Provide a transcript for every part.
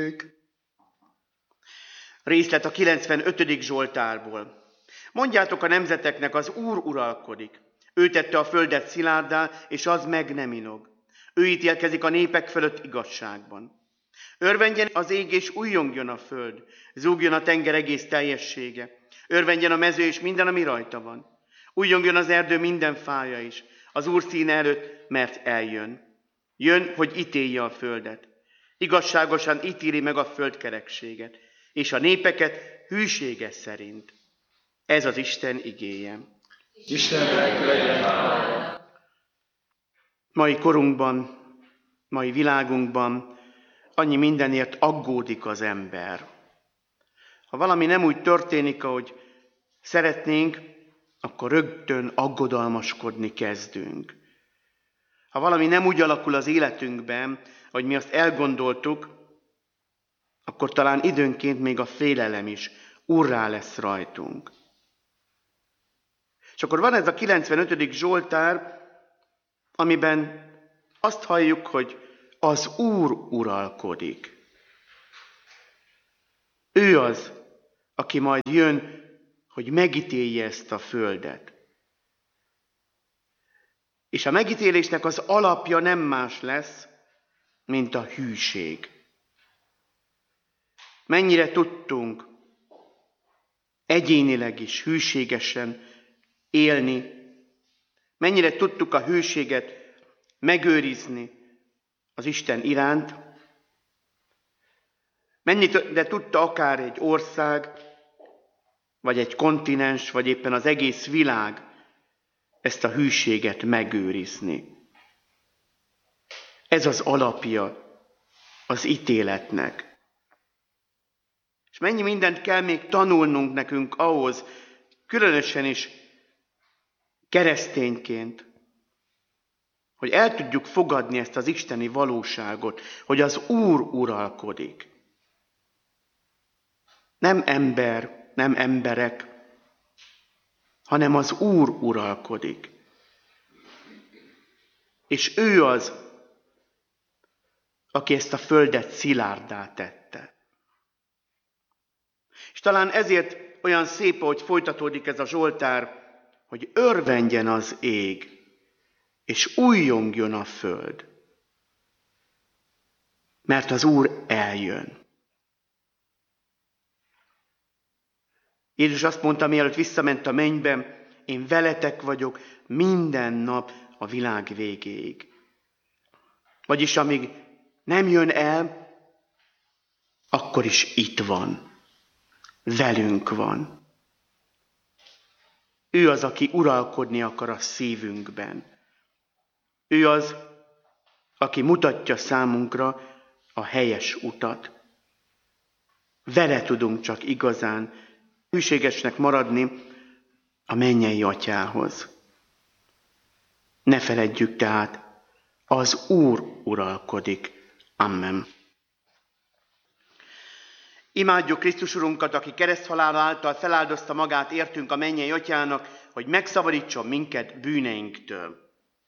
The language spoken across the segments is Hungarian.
békék. Részlet a 95. Zsoltárból. Mondjátok a nemzeteknek, az Úr uralkodik. Ő tette a földet szilárdá, és az meg nem inog. Ő ítélkezik a népek fölött igazságban. Örvendjen az ég, és újjongjon a föld. Zúgjon a tenger egész teljessége. Örvendjen a mező, és minden, ami rajta van. Újjongjon az erdő minden fája is. Az Úr színe előtt, mert eljön. Jön, hogy ítélje a földet. Igazságosan ítéli meg a földkerekséget, és a népeket hűsége szerint. Ez az Isten igéje. Istennek legyen hála. Mai korunkban, mai világunkban annyi mindenért aggódik az ember. Ha valami nem úgy történik, ahogy szeretnénk, akkor rögtön aggodalmaskodni kezdünk. Ha valami nem úgy alakul az életünkben, ahogy mi azt elgondoltuk, akkor talán időnként még a félelem is urrá lesz rajtunk. És akkor van ez a 95. Zsoltár, amiben azt halljuk, hogy az Úr uralkodik. Ő az, aki majd jön, hogy megítélje ezt a földet. És a megítélésnek az alapja nem más lesz, mint a hűség. Mennyire tudtunk egyénileg is hűségesen élni, mennyire tudtuk a hűséget megőrizni az Isten iránt, mennyire tudta akár egy ország, vagy egy kontinens, vagy éppen az egész világ ezt a hűséget megőrizni. Ez az alapja az ítéletnek. És mennyi mindent kell még tanulnunk nekünk ahhoz, különösen is keresztényként, hogy el tudjuk fogadni ezt az isteni valóságot, hogy az Úr uralkodik. Nem ember, nem emberek, hanem az Úr uralkodik. És ő az, aki ezt a földet szilárdá tette. És talán ezért olyan szép, ahogy folytatódik ez a Zsoltár, hogy örvendjen az ég, és újjongjon a föld. Mert az Úr eljön. Jézus azt mondta, mielőtt visszament a mennybe, én veletek vagyok minden nap a világ végéig. Vagyis amíg nem jön el, akkor is itt van. Velünk van. Ő az, aki uralkodni akar a szívünkben. Ő az, aki mutatja számunkra a helyes utat. Vele tudunk csak igazán hűségesnek maradni a mennyei Atyához. Ne feledjük tehát, az Úr uralkodik. Amen. Imádjuk Krisztus Urunkat, aki kereszthalála által feláldozta magát értünk a mennyei Atyának, hogy megszabadítson minket bűneinktől.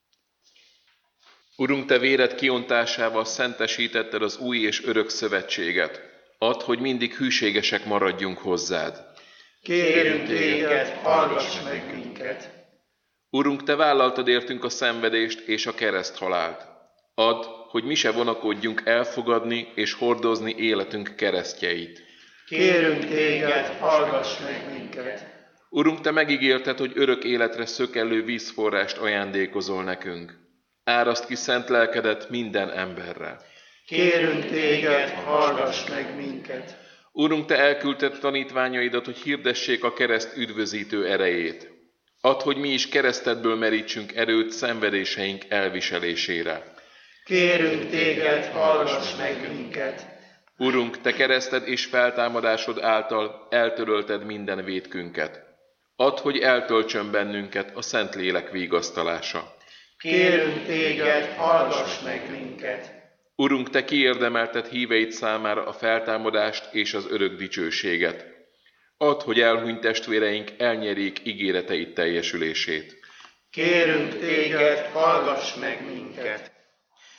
Urunk, Te véred kiontásával szentesítetted az új és örök szövetséget. Add, hogy mindig hűségesek maradjunk hozzád. Kérünk Téged, hallgass meg minket. Urunk, Te vállaltad értünk a szenvedést és a kereszthalált. Add, hogy mi se vonakodjunk elfogadni és hordozni életünk keresztjeit. Kérünk Téged, hallgass meg minket. Urunk, Te megígérted, hogy örök életre szökellő vízforrást ajándékozol nekünk. Áraszt ki szent lelkedet minden emberre. Kérünk Téged, hallgass meg minket. Urunk, Te elküldted tanítványaidat, hogy hirdessék a kereszt üdvözítő erejét. Add, hogy mi is keresztedből merítsünk erőt szenvedéseink elviselésére. Kérünk Téged, hallgass meg minket. Urunk, Te kereszted és feltámadásod által eltörölted minden vétkünket. Add, hogy eltöltsön bennünket a Szentlélek vigasztalása. Kérünk Téged, hallgass meg minket. Urunk, Te kiérdemelted híveid számára a feltámadást és az örök dicsőséget. Add, hogy elhunyt testvéreink elnyerjék ígéreteid teljesülését. Kérünk Téged, hallgass meg minket.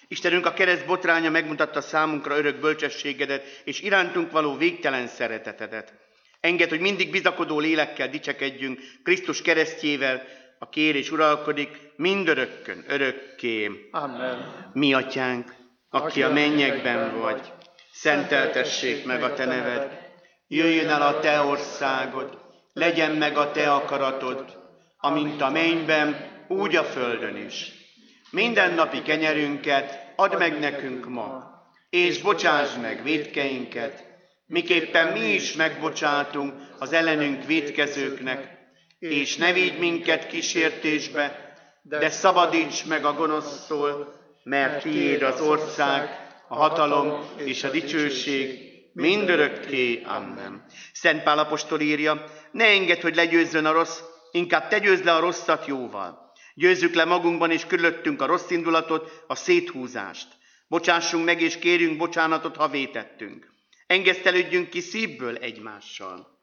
Istenünk, a kereszt botránya megmutatta számunkra örök bölcsességedet és irántunk való végtelen szeretetedet. Engedd, hogy mindig bizakodó lélekkel dicsekedjünk Krisztus keresztjével, aki él és uralkodik mindörökkön, örökké. Amen. Mi atyánk, aki a mennyekben vagy, szenteltessék meg a te neved. Jöjjön el a te országod, legyen meg a te akaratod, amint a mennyben, úgy a földön is. Mindennapi kenyerünket add meg nekünk ma, és bocsásd meg vétkeinket, miképpen mi is megbocsátunk az ellenünk vétkezőknek, és ne vigy minket kísértésbe, de szabadíts meg a gonosztól, mert tiéd az ország, a hatalom és a dicsőség mindörökké. Amen. Szent Pál apostol írja, ne engedd, hogy legyőzzön a rossz, inkább te győzd le a rosszat jóval. Győzzük le magunkban és körülöttünk a rossz indulatot, a széthúzást. Bocsássunk meg és kérjünk bocsánatot, ha vétettünk. Engesztelődjünk ki szívből egymással.